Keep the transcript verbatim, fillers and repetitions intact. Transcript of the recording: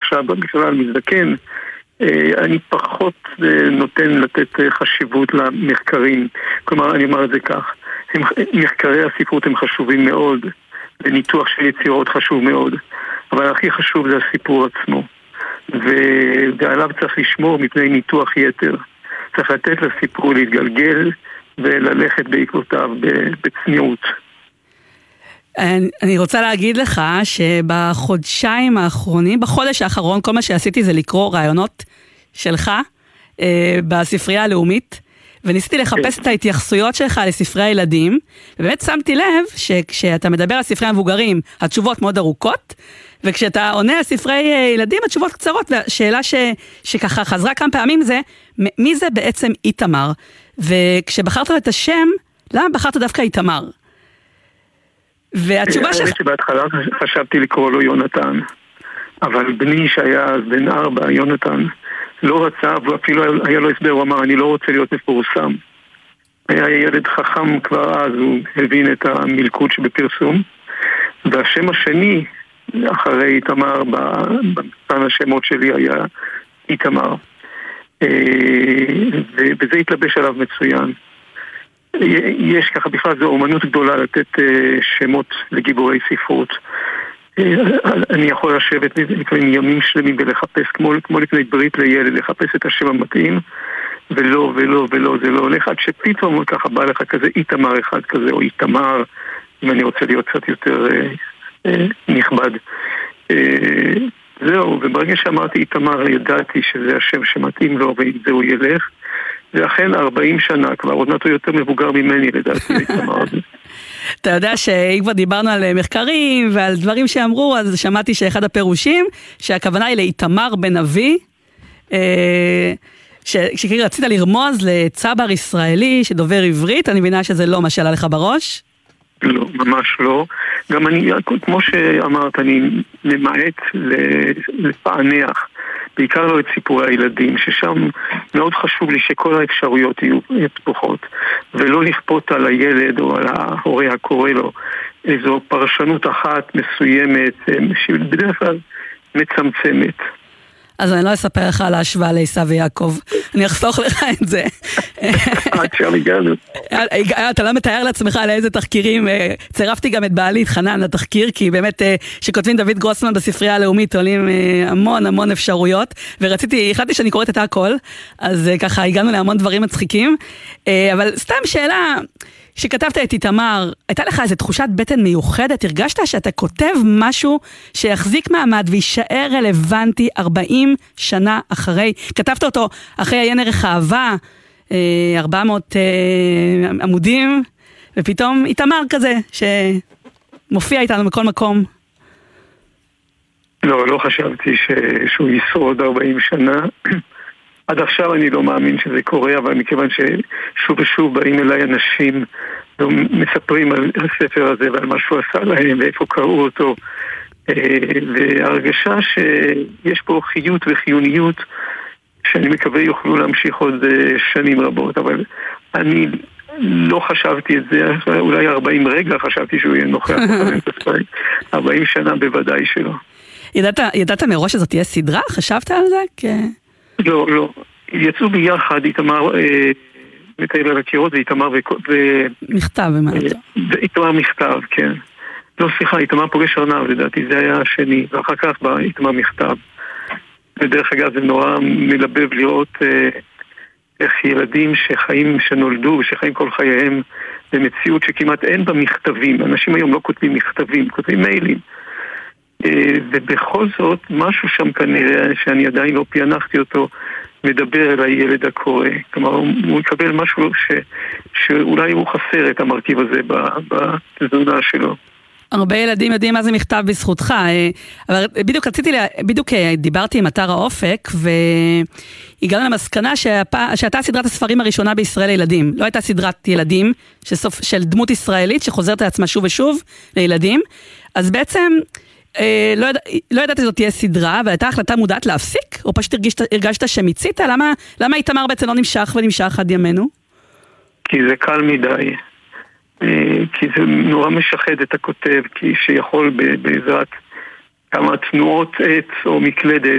עכשיו בכלל מזדקן, אני פחות נותן לתת חשיבות למחקרים. כלומר, אני אומר את זה כך, מחקרי הספרות הם חשובים מאוד, וניתוח של יצירות חשוב מאוד, אבל הכי חשוב זה הסיפור עצמו, ועליו צריך לשמור מפני ניתוח יתר. צריך לתת לסיפור להתגלגל וללכת בעקבותיו בצניעות. אני רוצה להגיד לך שבחודשיים האחרונים, בחודש האחרון, כל מה שעשיתי זה לקרוא רעיונות שלך בספרייה הלאומית, וניסיתי לחפש את ההתייחסויות שלך לספרי הילדים, ובאמת שמתי לב שכשאתה מדבר על ספרי המבוגרים, התשובות מאוד ארוכות, וכשאתה עונה על ספרי ילדים, התשובות קצרות, והשאלה ש, שככה חזרה כמה פעמים זה, מי זה בעצם איתמר? וכשבחרת את השם, למה בחרת דווקא איתמר? והתשובה שלך... בהתחלה חשבתי לקרוא לו יונתן, אבל בני שהיה אז בן ארבע, יונתן, לא רצה, ואפילו היה לו הסבר, הוא אמר, אני לא רוצה להיות מפורסם. היה ילד חכם כבר אז, הוא הבין את המלכות שבפרסום, והשם השני, אחרי איתמר, במתן השמות שלי היה איתמר. וזה התלבש עליו מצוין. יש ככה, בכלל זו אומנות גדולה לתת שמות לגיבורי ספרות. אני יכול לשבת לפעמים ימים שלמים ולחפש, כמו, כמו לפני ברית לילד, לחפש את השם המתאים, ולא, ולא, ולא, זה לא הולך, עד שפתאום ככה בא לך כזה איתמר אחד כזה, או איתמר, אם אני רוצה להיות קצת יותר אה, אה, נכבד. אה, זהו, וברגע שאמרתי איתמר, ידעתי שזה השם שמתאים לו, ועם זה הוא ילך, ואכן ארבעים שנה כבר, עוד מעט הוא יותר מבוגר ממני, לדעתי איתמר הזה. אתה יודע שאם כבר דיברנו על מחקרים ועל דברים שאמרו, אז שמעתי שאחד הפירושים, שהכוונה היא לאיתמר בן אבי, שכאילו רצית לרמוז לצבר ישראלי שדובר עברית, אני מבינה שזה לא מה שעלה לך בראש? לא, ממש לא. גם אני, כמו שאמרת, אני למעט לפענח, בעיקר לא את סיפורי הילדים, ששם מאוד חשוב לי שכל האפשרויות יהיו פתוחות, ולא לכפות על הילד או על ההורה הקורא לו איזו פרשנות אחת מסוימת, שבדרך כלל מצמצמת. אז אני לא אספר לך על ההשוואה לעשיו ויעקב, אני אחסוך לך את זה. עד שם הגענו. אתה לא מתאר לעצמך על איזה תחקירים, צירפתי גם את בעלי, את חנן, לתחקיר, כי באמת שכותבים דוד גרוסמן בספרייה הלאומית, עולים המון המון אפשרויות, ורציתי, החלטתי שאני קוראת את הכל, אז ככה הגענו להמון דברים מצחיקים, אבל סתם שאלה... שכתבת את איתמר, הייתה לך איזו תחושת בטן מיוחדת? הרגשת שאתה כותב משהו שיחזיק מעמד וישאר רלוונטי ארבעים שנה אחרי? כתבת אותו אחרי עיין ערך אהבה, ארבע מאות עמודים, ופתאום איתמר כזה, שמופיע איתנו בכל מקום. לא, לא חשבתי שהוא ישרוד ארבעים שנה. עד עכשיו אני לא מאמין שזה קורה, אבל מכיוון ששוב ושוב באים אליי אנשים ומספרים על הספר הזה ועל מה שהוא עשה להם ואיפה קראו אותו, והרגשה שיש פה חיות וחיוניות שאני מקווה יוכלו להמשיך עוד שנים רבות, אבל אני לא חשבתי את זה, אולי ארבעים רגע חשבתי שהוא יהיה נוכח ארבעים שנה בוודאי שלא. ידעת, ידעת מראש שזאת תהיה סדרה? חשבת על זה? כן. לא, לא. יצאו ביחד, איתמר מטייל על הקירות, ואיתמר ו... מכתב, ומה אתה? ואיתמר מכתב, כן. לא, סליחה, איתמר פוגש ארנב, לדעתי, זה היה השני, ואחר כך בא איתמר מכתב. ודרך אגב, זה נורא מלבב לראות אה, איך ילדים שחיים, שנולדו, שחיים כל חייהם, במציאות שכמעט אין בה מכתבים. אנשים היום לא כותבים מכתבים, כותבים מיילים. ובכל זאת, משהו שם כנראה, שאני עדיין לא פיענחתי אותו, מדבר אל הילד הקורא. כלומר, הוא יקבל משהו ש, שאולי הוא חסר את המרכיב הזה בתזונה שלו. הרבה ילדים יודעים מה זה מכתב בזכותך, אבל בדיוק רציתי, בדיוק דיברתי עם אתר האופק, והגענו למסקנה שהפע, שהייתה סדרת הספרים הראשונה בישראל לילדים. לא הייתה סדרת ילדים שסוף, של דמות ישראלית שחוזרת לעצמה שוב ושוב לילדים. אז בעצם... לא, יד... לא ידעתי זאת תהיה סדרה, אבל הייתה החלטה מודעת להפסיק? או פשוט הרגשת, הרגשת שמיצית? למה, למה איתמר בעצם לא נמשך ונמשך עד ימינו? כי זה קל מדי. כי זה נורא משחד את הכותב, כי שיכול בעזרת כמה תנועות עץ או מקלדת